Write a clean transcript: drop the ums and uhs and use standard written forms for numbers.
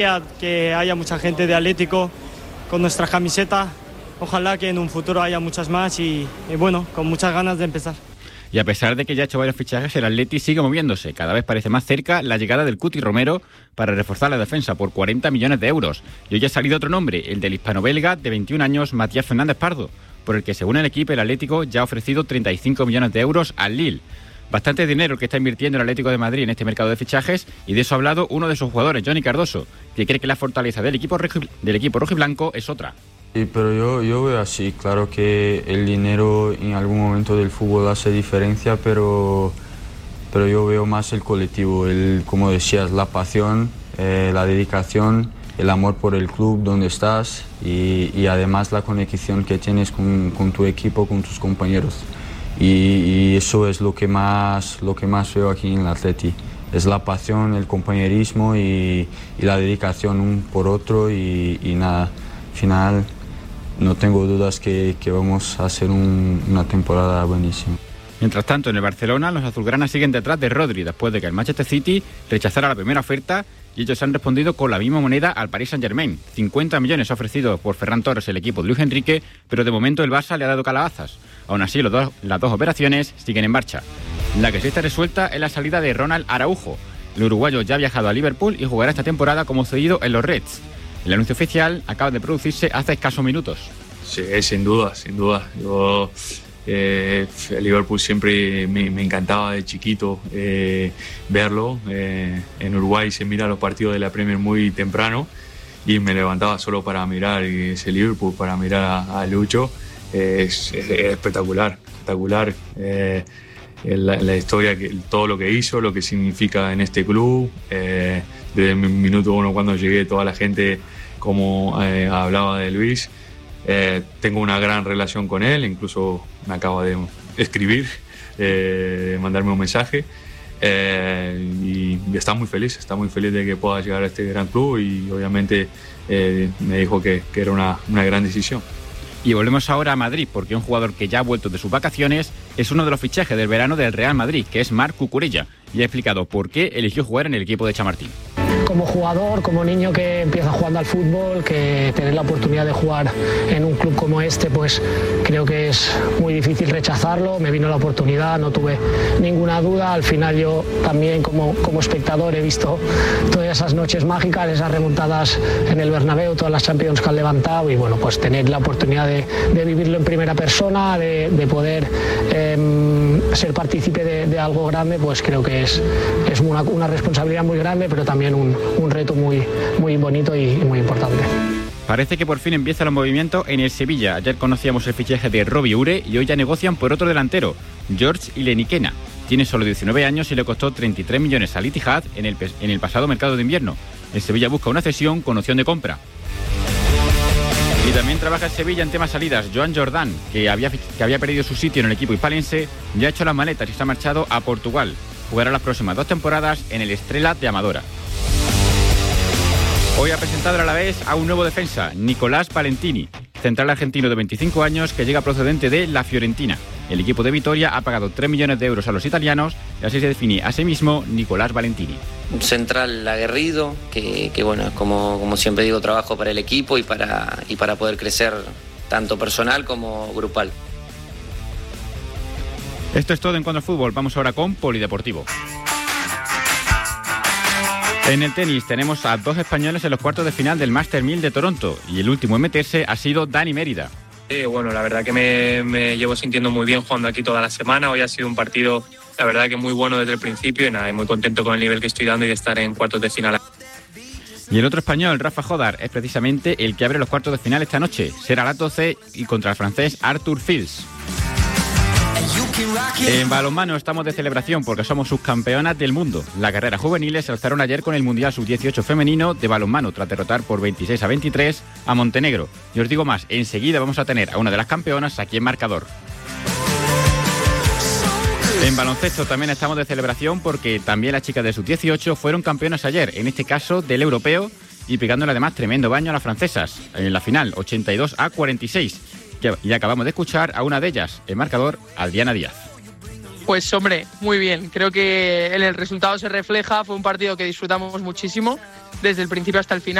Que haya mucha gente de Atlético con nuestra camiseta. Ojalá que en un futuro haya muchas más y bueno, con muchas ganas de empezar. Y a pesar de que ya ha hecho varios fichajes, el Atleti sigue moviéndose. Cada vez parece más cerca la llegada del Cuti Romero para reforzar la defensa por 40 millones de euros. Y hoy ha salido otro nombre, el del hispano-belga de 21 años, Matías Fernández Pardo, por el que según el equipo el Atlético ya ha ofrecido 35 millones de euros al Lille. Bastante dinero que está invirtiendo el Atlético de Madrid en este mercado de fichajes, y de eso ha hablado uno de sus jugadores, Johnny Cardoso, que cree que la fortaleza del equipo rojiblanco es otra. Sí, pero yo veo así, claro que el dinero en algún momento del fútbol hace diferencia, pero yo veo más el colectivo, como decías, la pasión, la dedicación, el amor por el club donde estás y además la conexión que tienes con tu equipo, con tus compañeros. Y eso es lo que más veo aquí en el Atleti, es la pasión, el compañerismo y la dedicación un por otro y nada, al final no tengo dudas que vamos a hacer una temporada buenísima. Mientras tanto, en el Barcelona, los azulgranas siguen detrás de Rodri, después de que el Manchester City rechazara la primera oferta y ellos han respondido con la misma moneda al Paris Saint-Germain. 50 millones ofrecidos por Ferran Torres, el equipo de Luis Enrique, pero de momento el Barça le ha dado calabazas. Aún así, las dos operaciones siguen en marcha. La que sí está resuelta es la salida de Ronald Araujo. El uruguayo ya ha viajado a Liverpool y jugará esta temporada como cedido en los Reds. El anuncio oficial acaba de producirse hace escasos minutos. Sí, sin duda. Yo, el Liverpool siempre me encantaba de chiquito verlo. En Uruguay se mira los partidos de la Premier muy temprano y me levantaba solo para mirar ese Liverpool, para mirar a Lucho. Es espectacular. La historia, todo lo que hizo, lo que significa en este club. Desde el minuto uno cuando llegué, toda la gente como hablaba de Luis. Tengo una gran relación con él, incluso me acaba de escribir, mandarme un mensaje y está muy feliz de que pueda llegar a este gran club y obviamente me dijo que era una gran decisión. Y volvemos ahora a Madrid, porque un jugador que ya ha vuelto de sus vacaciones es uno de los fichajes del verano del Real Madrid, que es Marc Cucurella, y ha explicado por qué eligió jugar en el equipo de Chamartín. Como jugador, como niño que empieza jugando al fútbol, que tener la oportunidad de jugar en un club como este, pues creo que es muy difícil rechazarlo. Me vino la oportunidad, no tuve ninguna duda. Al final yo también como espectador he visto todas esas noches mágicas, esas remontadas en el Bernabéu, todas las Champions que han levantado y bueno, pues tener la oportunidad de vivirlo en primera persona, de poder ser partícipe de algo grande, pues creo que es una responsabilidad muy grande, pero también un reto muy, muy bonito y muy importante. Parece que por fin empiezan los movimientos en el Sevilla. Ayer conocíamos el fichaje de Robbie Ure y hoy ya negocian por otro delantero, George Ileniquena. Tiene solo 19 años y le costó 33 millones al Etihad en el pasado mercado de invierno. El Sevilla busca una cesión con opción de compra. Y también trabaja el Sevilla en temas salidas. Joan Jordán, que había perdido su sitio en el equipo hispalense, ya ha hecho las maletas y se ha marchado a Portugal. Jugará las próximas 2 temporadas en el Estrela de Amadora. Hoy ha presentado a la vez a un nuevo defensa, Nicolás Valentini, central argentino de 25 años que llega procedente de la Fiorentina. El equipo de Vitoria ha pagado 3 millones de euros a los italianos y así se define a sí mismo Nicolás Valentini. Un central aguerrido que bueno, como siempre digo, trabajo para el equipo y para poder crecer tanto personal como grupal. Esto es todo en cuanto al fútbol. Vamos ahora con Polideportivo. En el tenis tenemos a 2 españoles en los cuartos de final del Master 1000 de Toronto y el último en meterse ha sido Dani Mérida. Bueno, la verdad que me llevo sintiendo muy bien jugando aquí toda la semana. Hoy ha sido un partido, la verdad que muy bueno desde el principio y nada, y muy contento con el nivel que estoy dando y de estar en cuartos de final. Y el otro español, Rafa Jodar, es precisamente el que abre los cuartos de final esta noche. Será a las 12 y contra el francés Arthur Fils. En balonmano estamos de celebración porque somos subcampeonas del mundo. Las carreras juveniles se alzaron ayer con el Mundial Sub-18 femenino de balonmano tras derrotar por 26-23 a Montenegro. Y os digo más, enseguida vamos a tener a una de las campeonas aquí en marcador. En baloncesto también estamos de celebración porque también las chicas de Sub-18 fueron campeonas ayer, en este caso del europeo, y pegándole además tremendo baño a las francesas. En la final, 82-46. Y acabamos de escuchar a una de ellas, el marcador, Aldiana Díaz. Pues hombre, muy bien. Creo que en el resultado se refleja. Fue un partido que disfrutamos muchísimo desde el principio hasta el final.